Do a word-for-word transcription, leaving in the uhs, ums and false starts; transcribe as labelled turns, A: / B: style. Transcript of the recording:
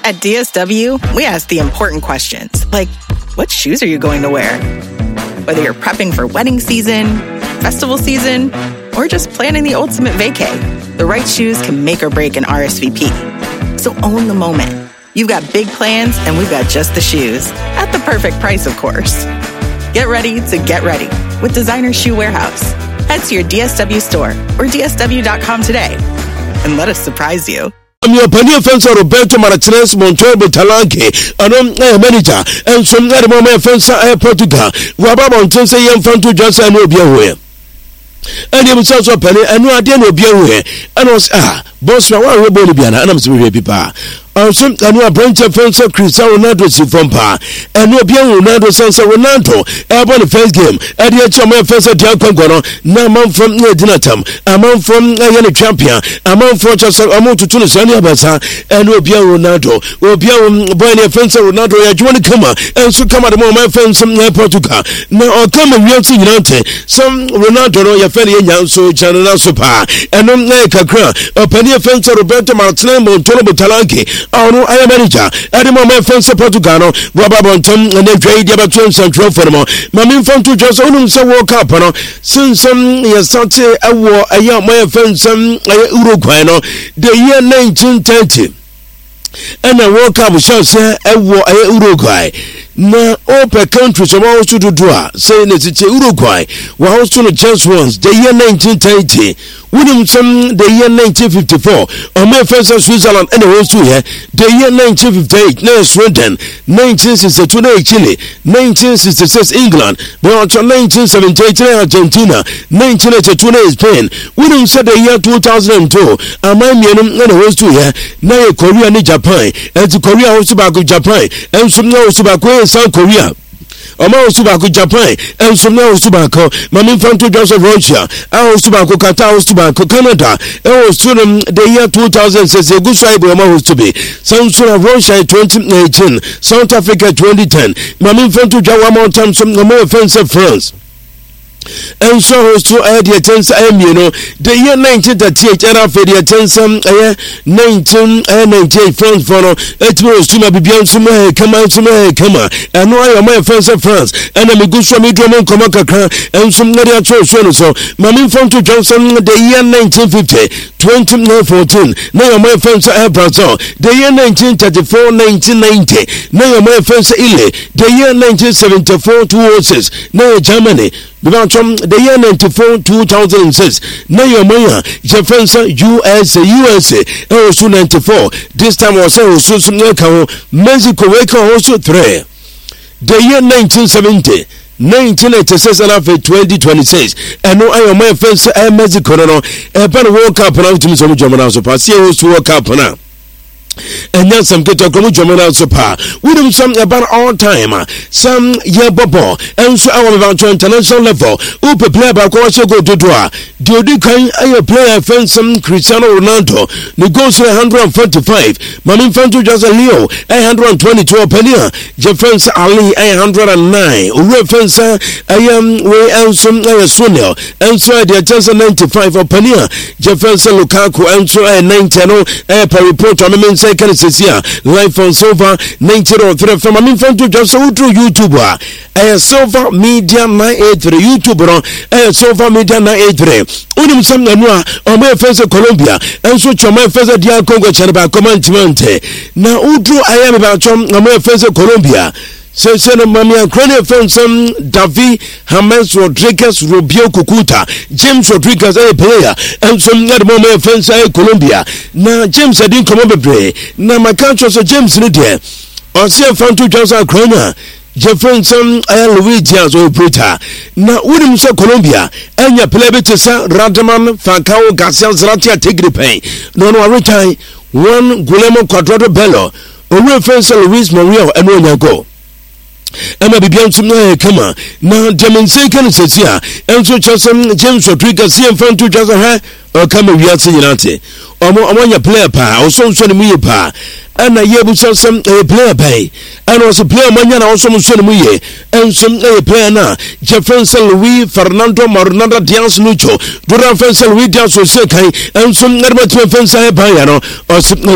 A: At D S W, we ask the important questions, like, what shoes are you going to wear? Whether you're prepping for wedding season, festival season, or just planning the ultimate vacay, the right shoes can make or break an R S V P. So own the moment. You've got big plans, and we've got just the shoes. At the perfect price, of course. Get ready to get ready with Designer Shoe Warehouse. Head to your D S W store or D S W dot com today and let us surprise you.
B: I'm your opinion fence Roberto Martinez Montoya Talanke, and I'm a manager, and some other moment fence air Portugal. Rabba Montoya say young fan to just I know be aware. And you also a penny, and no idea no be aware. And was ah, boss, I want to be an animal people. Also, I know a branch of fence of Cristiano Ronaldo si from pa, and no be Ronaldo Sansa Ronaldo. I won the first game. I did some first of Diacongono, now man from Dinatam, a man from a young champion, a man from just a month to Tunis, and Yabasa, and no be Ronaldo, will be a boy fence of Ronaldo. I want to come and so come at the moment from some Portugal. Now I'll come and we'll see some Ronaldo, your fellow young so Janana Super, and no like a crowd, a penny fence of Roberto Martinez Montoya Talanke. Oh no, I am manager. At the moment, fence Portugal, Robert Bonton, and they trade the Baton Central for them. Mammy from two just only so woke up, since some years started a war, a young man fence, Uruguay, the year nineteen thirty. And I woke up with say a war, a Uruguay. Na open countries of all to do, saying it's Uruguay, were also the chance once, the year nineteen thirty. Williamson, the year nineteen fifty-four, or my first of Switzerland, and the whole here, the year nineteen fifty-eight, near Sweden, nineteen sixty-two, Chile, nineteen sixty-six, England, but nineteen seventy-eight, Argentina, nineteen eighty-two, Spain. Williamson, the year two thousand two, and my men, and the whole here, now Korea, and Japan, and to Korea also back to Japan, and some now also back to South Korea. Oma Osubako Japan, and some now Osubako, Mammy Fanto Joseph Russia, I Osubako Qatar, Osubako Canada, and was to them the year two thousand six, a good side Oma to be. Some sort of Russia twenty eighteen, South Africa twenty ten, Mammy Fanto Jawa Mountain, some more offensive France. And so was to add the attention, you know, the year nineteen thirty-eight, and after the attention, nineteen ninety-eight, France for it was to my Bibian Suma, come out to my Kama, and why am I friends of France, and I'm a good from me, Drummond Komaka, and some other church. So, Mammy from to Johnson, the year nineteen fifty, twenty fourteen, now my friends are Brazil, the year nineteen thirty-four, nineteen ninety, now my friends are Ile, the year nineteen seventy-four, two oh six, now Germany. From the year ninety-four, two thousand six, Naya Maya, Jefferson, U S A, U S A, also ninety-four. This time was also Mexico, also three. The year nineteen seventy, nineteen eighty-six, and after twenty twenty-six, and no, I am my first Mexico, no, a better walk up and out to me some German, so pass here to walk up now. And then some get a common German super. We do some about all time. Some year bubble. And so our about international level. Who play about course go to draw. Do you kind of player friend some Cristiano Ronaldo? The goals one hundred forty-five. Mamin Fanto just a Leo. one hundred twenty-two Penia. Jeffrey Ali one hundred nine. Reference I am way and some Sunil. And so the chance ninety-five of Penia. Jeffrey Lukaku and so ninety. I report on the second is here live on Silver ninety oh three from Mamin Fanto just through YouTube. I Silver Media nine eighty-three YouTube on I Silver Media nine eighty-three. Unim some Nanua on my first Colombia and switch on my first Dia Congo Chanaba Commandment. Now Udru I am about on my first Colombia. So, so, Mamma, Crane from some Davi, James Rodriguez, Rubio Cucuta, James Rodriguez, a player, and some other moment friends, Colombia. Now, James, I didn't come over play. Now, my country, so James, Lydia, or see a fan to Johnson Crona, Jefferson, I Luigi, as operator. Now, William, so Colombia, and your plebiscite, Radaman, Falcao, Garcia, Zratia, take the pain. No, no, every time, one Guillermo Quadrado Bello, or reference Luis Mario, and when I go. Emma began to know come now German second says here and so James Rodriguez here in front to just a or come we are saying United or more your player pa or some sort of me pa and I able to some a player pay and was a player man also sort of me and some a player now Jefferson Louis Fernando Maronada Diaz Lucho Duran Fencer Louis Diaz was second and some other fence I buy or